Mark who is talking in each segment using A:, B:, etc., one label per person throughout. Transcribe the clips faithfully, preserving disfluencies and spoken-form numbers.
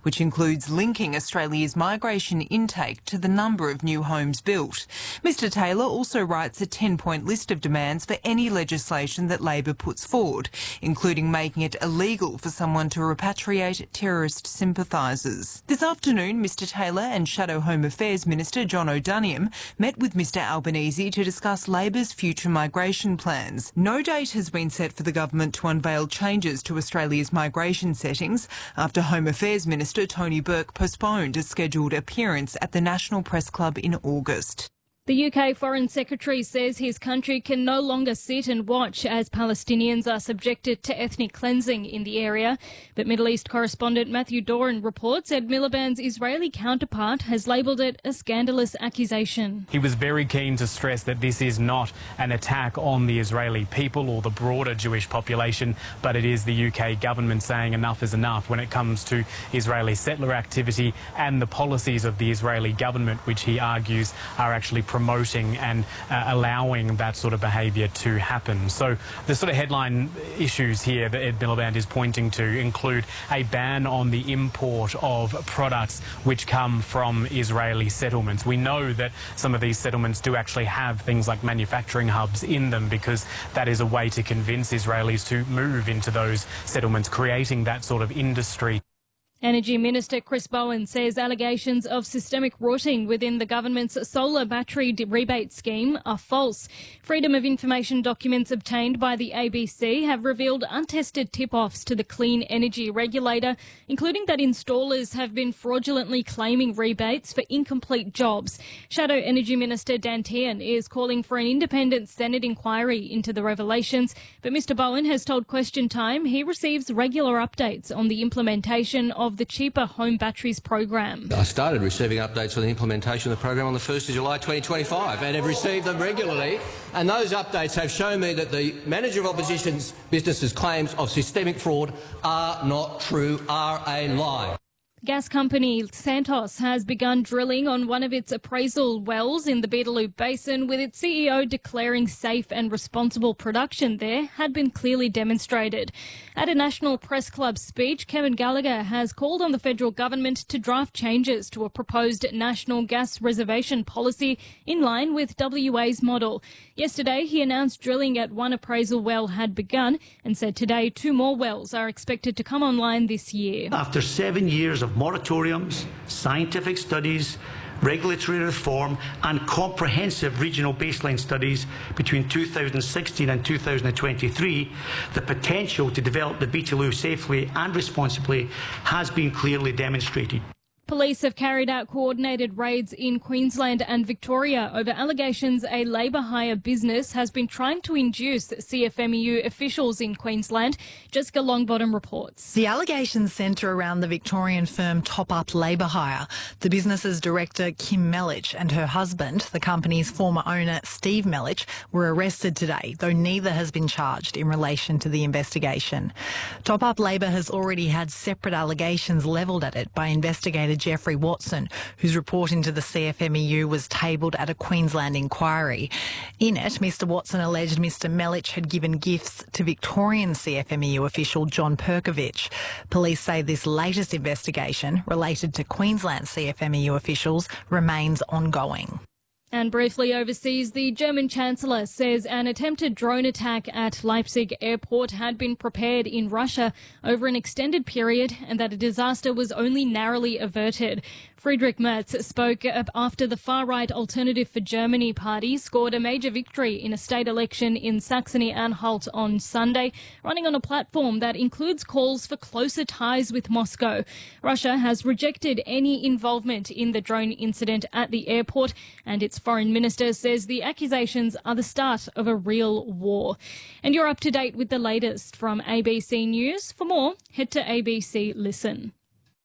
A: which includes linking Australia's migration intake to the number of new homes built. Mister Taylor also writes a ten-point list of demands for any legislation that Labor puts forward, including making it illegal for someone to repatriate terrorist sympathisers. This afternoon, Mister Taylor and Shadow Home Affairs Minister John O'Doniam met with Mister Albanese to discuss Labor's future migration plans. No date has been set for the government to unveil changes to Australia's migration settings after Home Affairs Minister Tony Burke postponed a scheduled appearance at the National Press Club in August.
B: The U K Foreign Secretary says his country can no longer sit and watch as Palestinians are subjected to ethnic cleansing in the area. But Middle East correspondent Matthew Doran reports Ed Miliband's Israeli counterpart has labelled it a scandalous accusation.
C: He was very keen to stress that this is not an attack on the Israeli people or the broader Jewish population, but it is the U K government saying enough is enough when it comes to Israeli settler activity and the policies of the Israeli government, which he argues are actually promoting and uh, allowing that sort of behaviour to happen. So the sort of headline issues here that Ed Miliband is pointing to include a ban on the import of products which come from Israeli settlements. We know that some of these settlements do actually have things like manufacturing hubs in them because that is a way to convince Israelis to move into those settlements, creating that sort of industry.
B: Energy Minister Chris Bowen says allegations of systemic rorting within the government's solar battery rebate scheme are false. Freedom of Information documents obtained by the A B C have revealed untested tip-offs to the clean energy regulator, including that installers have been fraudulently claiming rebates for incomplete jobs. Shadow Energy Minister Dan Tehan is calling for an independent Senate inquiry into the revelations, but Mr Bowen has told Question Time he receives regular updates on the implementation of the Cheaper Home Batteries program.
D: I started receiving updates on the implementation of the program on the first of July twenty twenty-five and have received them regularly, and those updates have shown me that the manager of opposition's businesses' claims of systemic fraud are not true, are a lie.
B: Gas company Santos has begun drilling on one of its appraisal wells in the Beetaloo Basin, with its C E O declaring safe and responsible production there had been clearly demonstrated. At a National Press Club speech, Kevin Gallagher has called on the federal government to draft changes to a proposed national gas reservation policy in line with W A's model. Yesterday, he announced drilling at one appraisal well had begun and said today two more wells are expected to come online this year.
E: After seven years of moratoriums, scientific studies, regulatory reform and comprehensive regional baseline studies between two thousand sixteen and two thousand twenty-three, the potential to develop the Beetaloo safely and responsibly has been clearly demonstrated.
B: Police have carried out coordinated raids in Queensland and Victoria over allegations a labour hire business has been trying to induce C F M E U officials in Queensland. Jessica Longbottom reports.
F: The allegations centre around the Victorian firm Top Up Labour Hire. The business's director, Kim Melich, and her husband, the company's former owner, Steve Melich, were arrested today, though neither has been charged in relation to the investigation. Top Up Labour has already had separate allegations levelled at it by investigators Jeffrey Watson, whose report into the C F M E U was tabled at a Queensland inquiry. In it, Mr Watson alleged Mr Melich had given gifts to Victorian C F M E U official John Perkovich. Police say this latest investigation, related to Queensland C F M E U officials, remains ongoing.
B: And briefly overseas, the German Chancellor says an attempted drone attack at Leipzig airport had been prepared in Russia over an extended period and that a disaster was only narrowly averted. Friedrich Merz spoke after the far-right Alternative for Germany party scored a major victory in a state election in Saxony-Anhalt on Sunday, running on a platform that includes calls for closer ties with Moscow. Russia has rejected any involvement in the drone incident at the airport, and its foreign minister says the accusations are the start of a real war. And you're up to date with the latest from A B C News. For more, head to A B C Listen.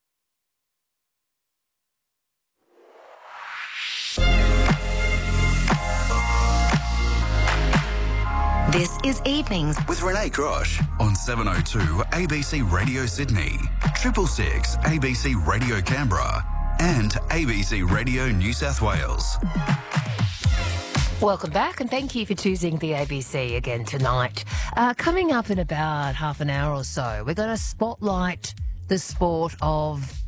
G: This is Evenings
H: with Renee Grosh on seven oh two A B C Radio Sydney, triple six A B C Radio Canberra and A B C Radio New South Wales.
G: Welcome back and thank you for choosing the A B C again tonight. Uh, coming up in about half an hour or so, we're going to spotlight the sport of